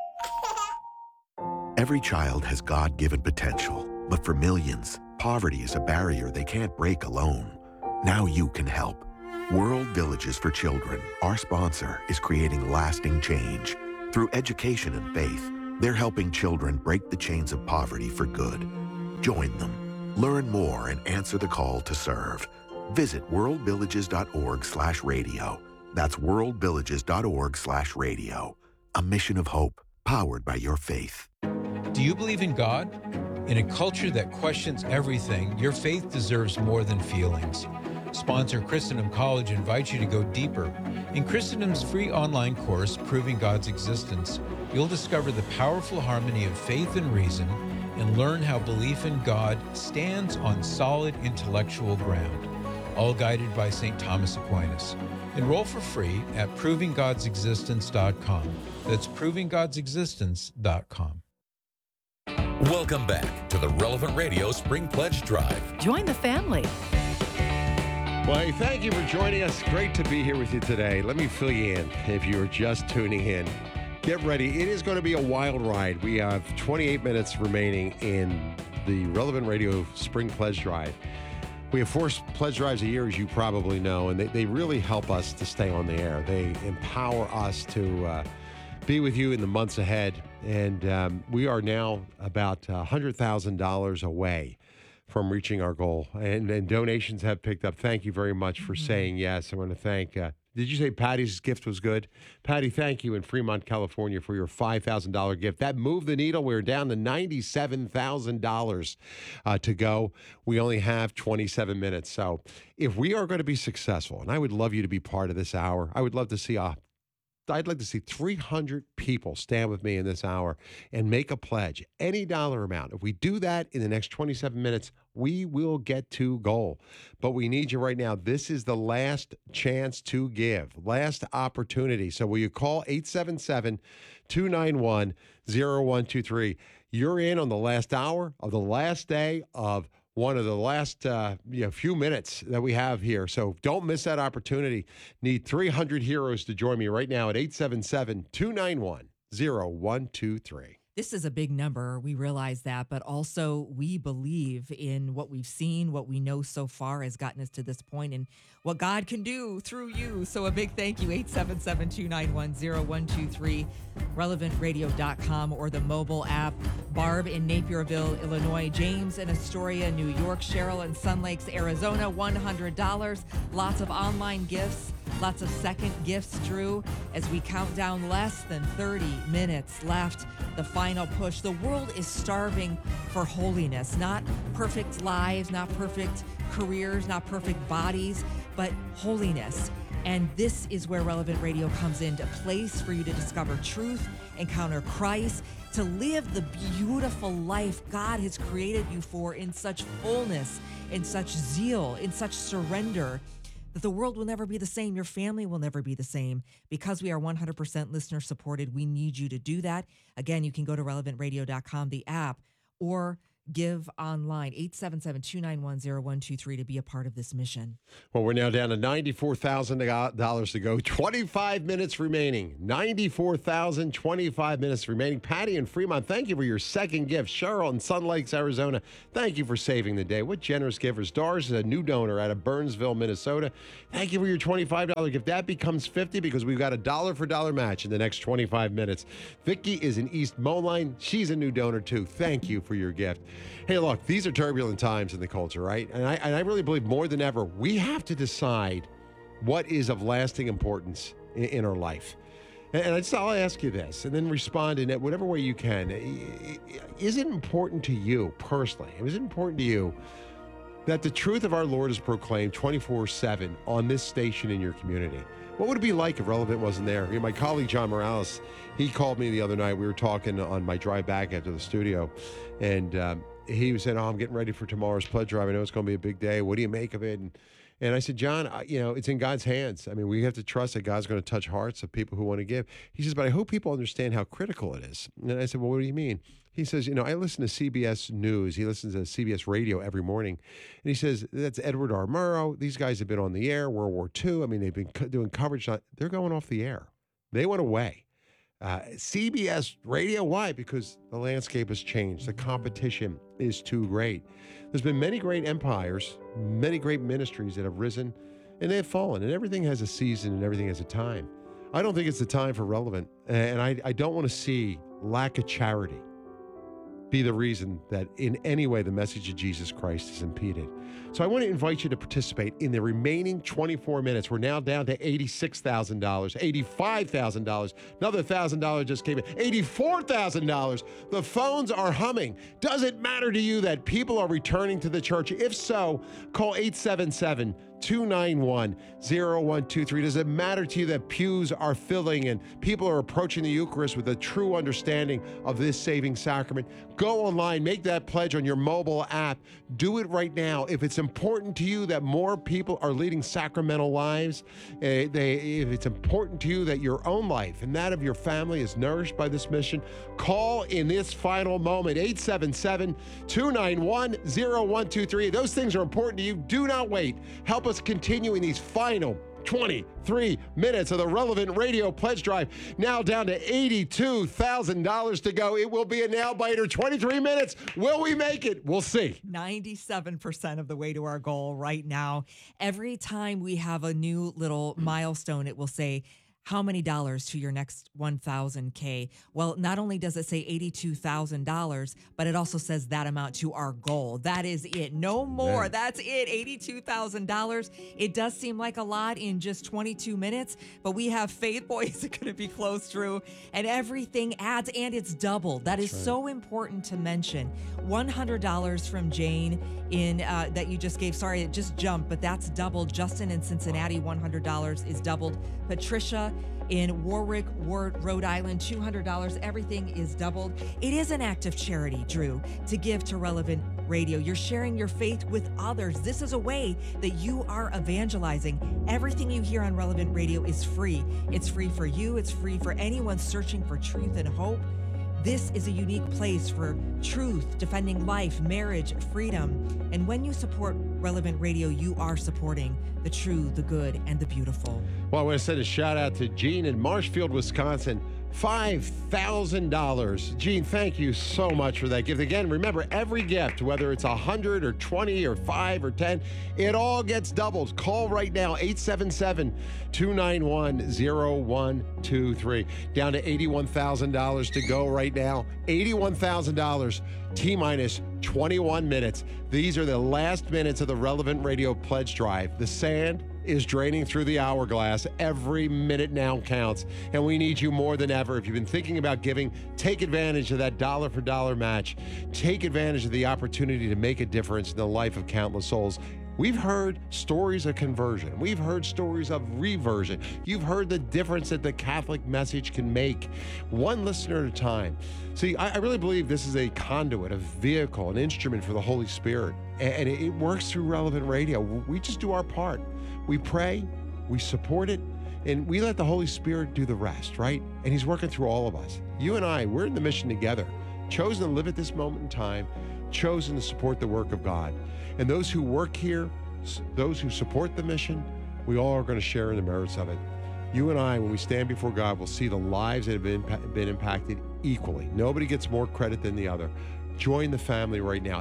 Every child has God-given potential, but for millions, poverty is a barrier they can't break alone. Now you can help. World Villages for Children, our sponsor, is creating lasting change. Through education and faith, they're helping children break the chains of poverty for good. Join them. Learn more and answer the call to serve. Visit worldvillages.org/radio. That's worldvillages.org/radio. A mission of hope, powered by your faith. Do you believe in God? In a culture that questions everything, your faith deserves more than feelings. Sponsor Christendom College invites you to go deeper. In Christendom's free online course, Proving God's Existence, you'll discover the powerful harmony of faith and reason and learn how belief in God stands on solid intellectual ground, all guided by St. Thomas Aquinas. Enroll for free at provinggodsexistence.com. That's provinggodsexistence.com. Welcome back to the Relevant Radio Spring Pledge Drive. Join the family. Well, thank you for joining us. Great to be here with you today. Let me fill you in if you're just tuning in. Get ready. It is going to be a wild ride. We have 28 minutes remaining in the Relevant Radio Spring Pledge Drive. We have 4 pledge drives a year, as you probably know, and they really help us to stay on the air. They empower us to be with you in the months ahead. And we are now about $100,000 away from reaching our goal. And donations have picked up. Thank you very much for saying yes. I want to thank, did you say Patty's gift was good? Patty, thank you in Fremont, California for your $5,000 gift. That moved the needle. We're down to $97,000 to go. We only have 27 minutes. So if we are going to be successful, and I would love you to be part of this hour, I'd like to see 300 people stand with me in this hour and make a pledge, any dollar amount. If we do that in the next 27 minutes, we will get to goal. But we need you right now. This is the last chance to give, last opportunity. So will you call 877-291-0123? You're in on the last hour of the last day of one of the last few minutes that we have here. So don't miss that opportunity. Need 300 heroes to join me right now at 877-291-0123. This is a big number. We realize that, but also we believe in what we've seen, what we know so far has gotten us to this point, and what God can do through you. So a big thank you, 877-291-0123, relevantradio.com, or the mobile app. Barb in Naperville, Illinois, James in Astoria, New York, Cheryl in Sun Lakes, Arizona, $100. Lots of online gifts. Lots of second gifts, Drew, as we count down less than 30 minutes left. The final push. The world is starving for holiness, not perfect lives, not perfect careers, not perfect bodies, but holiness. And this is where Relevant Radio comes into place for you to discover truth, encounter Christ, to live the beautiful life God has created you for in such fullness, in such zeal, in such surrender, that the world will never be the same. Your family will never be the same. Because we are 100% listener supported, we need you to do that. Again, you can go to relevantradio.com, the app, or give online, 877-291-0123, to be a part of this mission. Well, we're now down to $94,000 to go. 25 minutes remaining. 25 minutes remaining. Patty in Fremont, thank you for your second gift. Cheryl in Sun Lakes, Arizona, thank you for saving the day. What generous givers. Doris is a new donor out of Burnsville, Minnesota. Thank you for your $25 gift. That becomes $50 because we've got a dollar for dollar match in the next 25 minutes. Vicky is in East Moline. She's a new donor too. Thank you for your gift. Hey, look, these are turbulent times in the culture, right? And I really believe more than ever, we have to decide what is of lasting importance in our life. And I'll ask you this, and then respond in whatever way you can. Is it important to you personally? Is it important to you that the truth of our Lord is proclaimed 24/7 on this station in your community? What would it be like if Relevant wasn't there? My colleague John Morales, he called me the other night. We were talking on my drive back after the studio, and he was saying, I'm getting ready for tomorrow's pledge drive. I know it's going to be a big day. What do you make of it? And I said, John, it's in God's hands. I mean, we have to trust that God's going to touch hearts of people who want to give. He says, but I hope people understand how critical it is. And I said, well, what do you mean? He says, I listen to CBS News. He listens to CBS Radio every morning. And he says, that's Edward R. Murrow. These guys have been on the air, World War II. I mean, they've been doing coverage. They're going off the air. They went away. CBS Radio, why? Because the landscape has changed. The competition is too great. There's been many great empires, many great ministries that have risen, and they have fallen. And everything has a season and everything has a time. I don't think it's the time for Relevant. And I don't want to see lack of charity be the reason that in any way the message of Jesus Christ is impeded. So I want to invite you to participate in the remaining 24 minutes. We're now down to $86,000, $85,000. Another $1,000 just came in. $84,000. The phones are humming. Does it matter to you that people are returning to the church? If so, call 877-291-0123. Does it matter to you that pews are filling and people are approaching the Eucharist with a true understanding of this saving sacrament? Go online, make that pledge on your mobile app. Do it right now. If it's important to you that more people are leading sacramental lives, if it's important to you that your own life and that of your family is nourished by this mission, call in this final moment, 877-291-0123. Those things are important to you. Do not wait. Help us continue in these final 23 minutes of the Relevant Radio Pledge Drive. Now down to $82,000 to go. It will be a nail-biter. 23 minutes. Will we make it? We'll see. 97% of the way to our goal right now. Every time we have a new little milestone, it will say, how many dollars to your next 1,000K? Well, not only does it say $82,000, but it also says that amount to our goal. That is it. No more. Man. That's it. $82,000. It does seem like a lot in just 22 minutes, but we have faith, boy, is it going to be close, Drew? And everything adds, and it's doubled. That's so important to mention. $100 from Jane in that you just gave. Sorry, it just jumped, but that's doubled. Justin in Cincinnati, $100 is doubled. Patricia in Warwick, Rhode Island, $200. Everything is doubled. It is an act of charity, Drew, to give to Relevant Radio. You're sharing your faith with others. This is a way that you are evangelizing. Everything you hear on Relevant Radio is free. It's free for you. It's free for anyone searching for truth and hope. This is a unique place for truth, defending life, marriage, freedom. And when you support Relevant Radio, you are supporting the true, the good, and the beautiful. Well, I want to send a shout out to Gene in Marshfield, Wisconsin. $5,000. Gene, thank you so much for that gift. Again, remember, every gift, whether it's 100 or 20 or 5 or 10, it all gets doubled. Call right now, 877-291-0123. Down to $81,000 to go right now. $81,000, T-minus 21 minutes. These are the last minutes of the Relevant Radio Pledge Drive. The sand is draining through the hourglass. Every minute now counts, and we need you more than ever. If you've been thinking about giving, take advantage of that dollar for dollar match. Take advantage of the opportunity to make a difference in the life of countless souls. We've heard stories of conversion. We've heard stories of reversion. You've heard the difference that the Catholic message can make, one listener at a time. See, I really believe this is a conduit, a vehicle, an instrument for the Holy Spirit, and it works through Relevant Radio. We just do our part. We pray, we support it, and we let the Holy Spirit do the rest, right? And He's working through all of us. You and I, we're in the mission together, chosen to live at this moment in time, chosen to support the work of God. And those who work here, those who support the mission, we all are going to share in the merits of it. You and I, when we stand before God, will see the lives that have been impacted equally. Nobody gets more credit than the other. Join the family right now.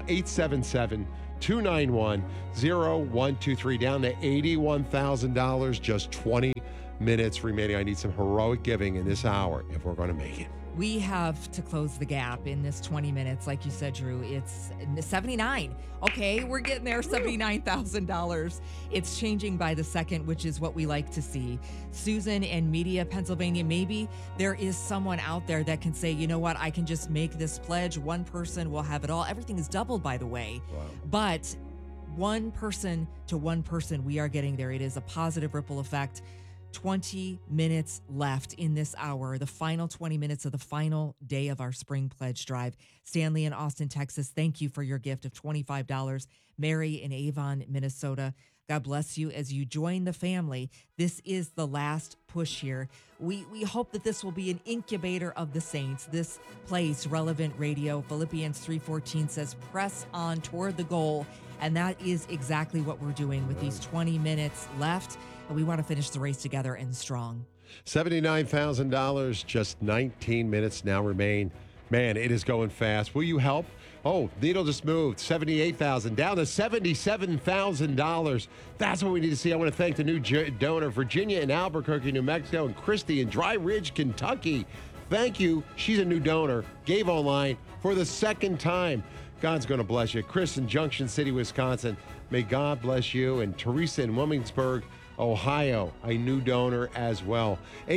877-291-0123, down to $81,000, just 20 minutes remaining. I need some heroic giving in this hour if we're going to make it. We have to close the gap in this 20 minutes. Like you said, Drew, it's 79. Okay, we're getting there, $79,000. It's changing by the second, which is what we like to see. Susan in Media, Pennsylvania, maybe there is someone out there that can say, you know what, I can just make this pledge. One person will have it all. Everything is doubled, by the way. Wow. But one person to one person, we are getting there. It is a positive ripple effect. 20 minutes left in this hour, the final 20 minutes of the final day of our spring pledge drive. Stanley in Austin, Texas, thank you for your gift of $25. Mary in Avon, Minnesota, God bless you as you join the family. This is the last push here. We hope that this will be an incubator of the saints. This place, Relevant Radio, Philippians 3:14 says, press on toward the goal. And that is exactly what we're doing with these 20 minutes left. And we want to finish the race together and strong. $79,000, just 19 minutes now remain. Man, it is going fast. Will you help? Oh, needle just moved. $78,000 down to $77,000. That's what we need to see. I want to thank the new donor, Virginia in Albuquerque, New Mexico, and Christy in Dry Ridge, Kentucky. Thank you. She's a new donor. Gave online for the second time. God's going to bless you. Chris in Junction City, Wisconsin, may God bless you. And Teresa in Williamsburg, Ohio, a new donor as well.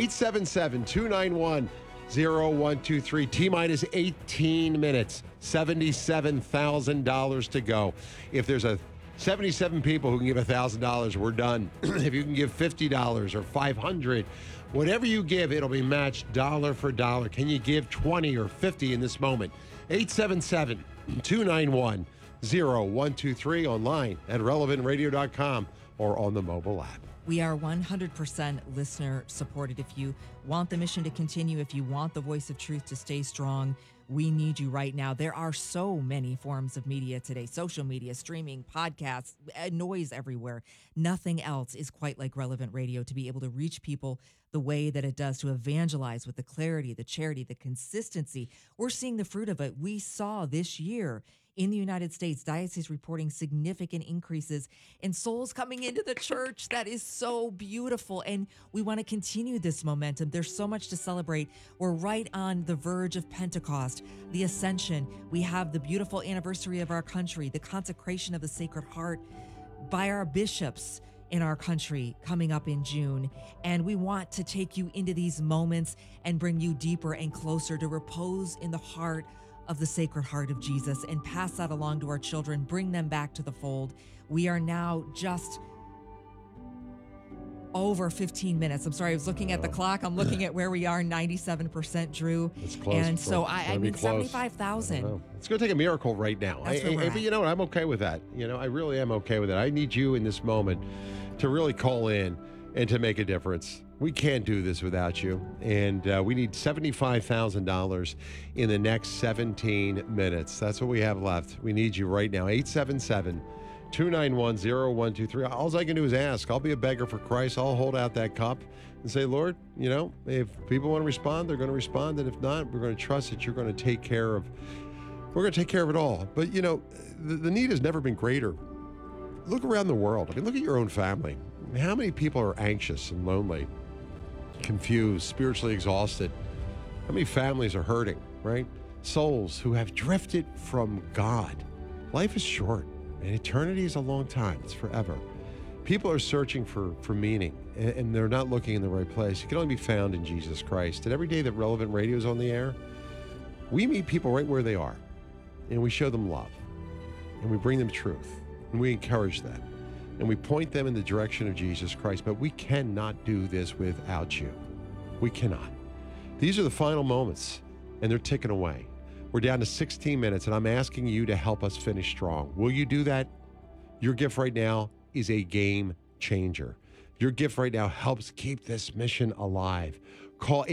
877-291-0123, T-minus 18 minutes, $77,000 to go. If there's 77 people who can give $1,000, we're done. If you can give $50 or $500, whatever you give, it'll be matched dollar for dollar. Can you give 20 or 50 in this moment? 877-291-0123, online at relevantradio.com or on the mobile app. We are 100% listener supported. If you want the mission to continue, if you want the voice of truth to stay strong, we need you right now. There are so many forms of media today, social media, streaming, podcasts, noise everywhere. Nothing else is quite like Relevant Radio to be able to reach people the way that it does, to evangelize with the clarity, the charity, the consistency. We're seeing the fruit of it. We saw this year in the United States, dioceses reporting significant increases in souls coming into the church. That is so beautiful. And we want to continue this momentum. There's so much to celebrate. We're right on the verge of Pentecost, the Ascension. We have the beautiful anniversary of our country, the consecration of the Sacred Heart by our bishops in our country coming up in June. And we want to take you into these moments and bring you deeper and closer to repose in the heart of the Sacred Heart of Jesus and pass that along to our children, bring them back to the fold. We are now just over 15 minutes. I'm sorry, I was looking at the clock. I'm looking at where we are, 97%, Drew. It's close. And so I mean, 75,000. It's going to take a miracle right now. But you know what? I'm okay with that. You know, I really am okay with it. I need you in this moment to really call in and to make a difference. We can't do this without you. And we need $75,000 in the next 17 minutes. That's what we have left. We need you right now. 291-0123. All I can do is ask. I'll be a beggar for Christ. I'll hold out that cup and say, Lord, if people want to respond, they're going to respond. And if not, we're going to trust that you're going to take care of it all. But, the need has never been greater. Look around the world. Look at your own family. How many people are anxious and lonely, confused, spiritually exhausted? How many families are hurting, right? Souls who have drifted from God. Life is short, and eternity is a long time. It's forever. People are searching for meaning, and they're not looking in the right place. It can only be found in Jesus Christ. And every day that Relevant Radio is on the air, we meet people right where they are, and we show them love, and we bring them truth, and we encourage them, and we point them in the direction of Jesus Christ. But we cannot do this without you. We cannot. These are the final moments, and they're ticking away. We're down to 16 minutes, and I'm asking you to help us finish strong. Will you do that? Your gift right now is a game changer. Your gift right now helps keep this mission alive. Call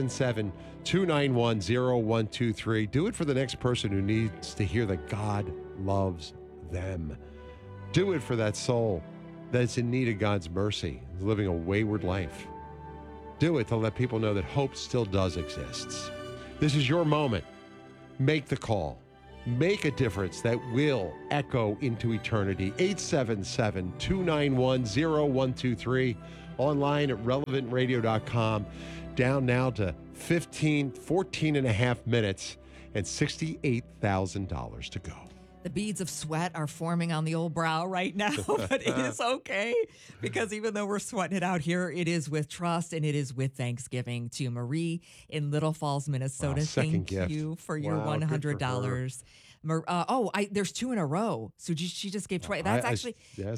877-291-0123. Do it for the next person who needs to hear that God loves them. Do it for that soul that's in need of God's mercy, is living a wayward life. Do it to let people know that hope still does exist. This is your moment. Make the call. Make a difference that will echo into eternity. 877-291-0123. Online at relevantradio.com. Down now to 14 and a half minutes and $68,000 to go. The beads of sweat are forming on the old brow right now, but it is okay because even though we're sweating it out here, it is with trust and it is with thanksgiving to Marie in Little Falls, Minnesota. Wow, Thank gift. you for your Wow, good for $100. There's two in a row. So she just gave 20. That's actually